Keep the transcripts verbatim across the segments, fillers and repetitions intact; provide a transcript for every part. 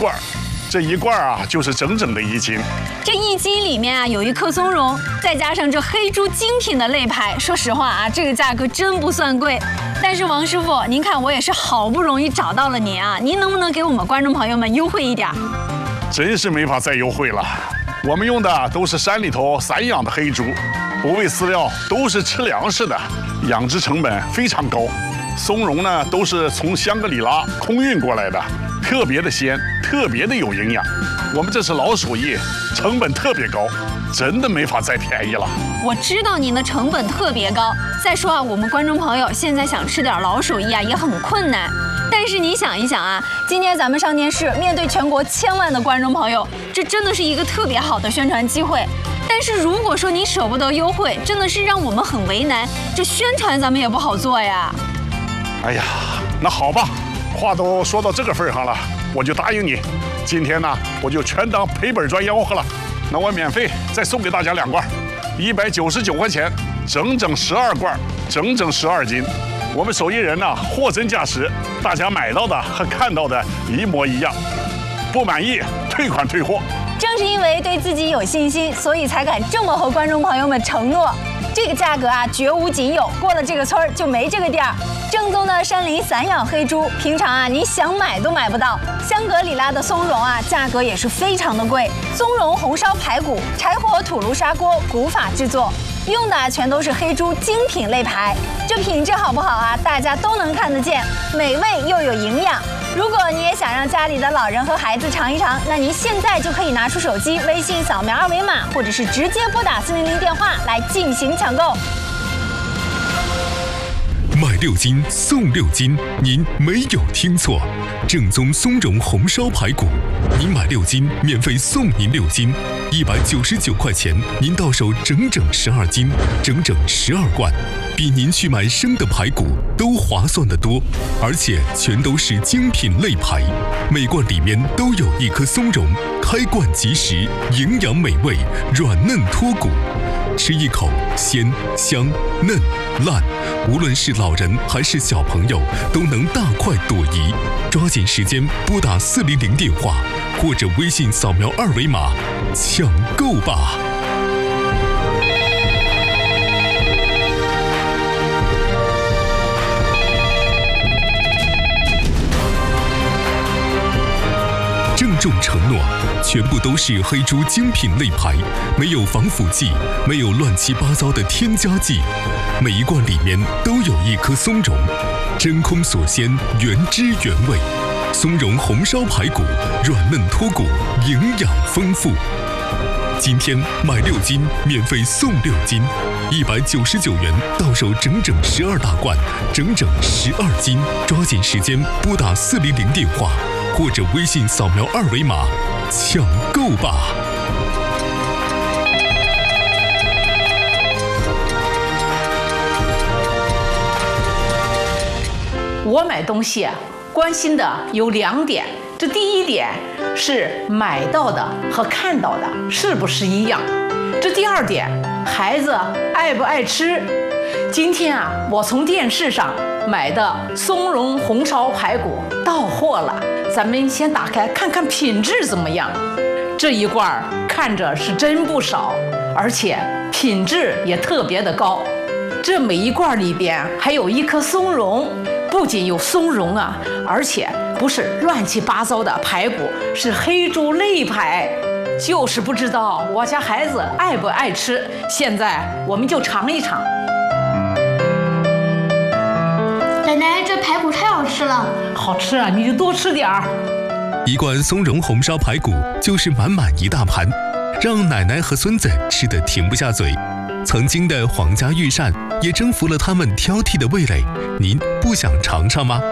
罐，这一罐啊就是整整的一斤。 这一斤里面啊有一颗松茸，再加上这黑猪精品的肋排，说实话啊，这个价格真不算贵。但是王师傅，您看我也是好不容易找到了您啊，您能不能给我们观众朋友们优惠一点？ 真是没法再优惠了，我们用的都是山里头散养的黑猪，不喂饲料，都是吃粮食的，养殖成本非常高。松茸呢都是从香格里拉空运过来的，特别的鲜，特别的有营养。我们这是老手艺，成本特别高，真的没法再便宜了。 我知道您的成本特别高，再说啊，我们观众朋友现在想吃点老手艺啊也很困难。但是你想一想啊，今天咱们上电视，面对全国千万的观众朋友，这真的是一个特别好的宣传机会。但是如果说你舍不得优惠，真的是让我们很为难，这宣传咱们也不好做呀。 哎呀，那好吧，话都说到这个份上了，我就答应你，今天呢我就全当赔本赚吆喝了。那我免费再送给大家两罐，一百九十九块钱，整整十二罐，整整十二斤。我们手艺人呢货真价实，大家买到的和看到的一模一样。不满意退款退货。 正是因为对自己有信心，所以才敢这么和观众朋友们承诺。这个价格啊，绝无仅有，过了这个村儿就没这个店儿。正宗的山林散养黑猪，平常啊你想买都买不到。香格里拉的松茸啊，价格也是非常的贵。松茸红烧排骨，柴火土炉砂锅，古法制作，用的全都是黑猪精品肋排。这品质好不好啊？大家都能看得见，美味又有营养。如果你也想让家里的老人和孩子尝一尝，那您现在就可以拿出手机，微信扫描二维码，或者是直接拨打四零零电话来进行抢购。 买六斤送六斤，您没有听错，正宗松茸红烧排骨，您买六斤免费送您六斤，一百九十九块钱，您到手整整十二斤，整整十二罐，比您去买生的排骨都划算得多，而且全都是精品肋排，每罐里面都有一颗松茸，开罐即食，营养美味，软嫩脱骨。吃一口鲜香嫩烂，无论是老人还是小朋友都能大快朵颐。抓紧时间拨打四零零电话，或者微信扫描二维码抢购吧。郑重承诺，全部都是黑猪精品肋排，没有防腐剂，没有乱七八糟的添加剂，每一罐里面都有一颗松茸，真空锁鲜，原汁原味。松茸红烧排骨，软嫩脱骨，营养丰富。今天买六斤免费送六斤，一百九十九元到手整整十二大罐，整整十二斤。抓紧时间拨打四零零电话，或者微信扫描二维码抢购吧。 我买东西啊，关心的有两点。这第一点是买到的和看到的是不是一样？这第二点，孩子爱不爱吃？今天啊，我从电视上买的松茸红烧排骨到货了，咱们先打开看看品质怎么样。这一罐看着是真不少，而且品质也特别的高。这每一罐里边还有一颗松茸，不仅有松茸啊，而且不是乱七八糟的排骨，是黑猪肋排。就是不知道我家孩子爱不爱吃，现在我们就尝一尝。 奶奶，这排骨太好吃了。 好吃啊，你就多吃点儿。 一罐松茸红烧排骨就是满满一大盘，让奶奶和孙子吃得停不下嘴。曾经的皇家御膳也征服了他们挑剔的味蕾，您不想尝尝吗？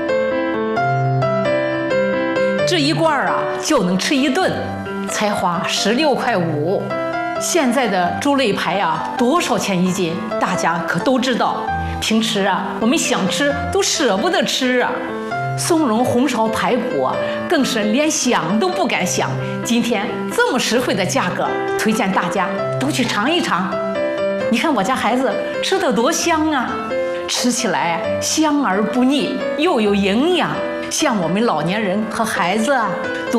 这一罐啊就能吃一顿，才花十六块五。现在的猪肋排啊多少钱一斤？大家可都知道。平时啊我们想吃都舍不得吃啊。松茸红烧排骨啊更是连想都不敢想。今天这么实惠的价格，推荐大家都去尝一尝。你看我家孩子吃得多香啊，吃起来香而不腻，又有营养，像我们老年人和孩子啊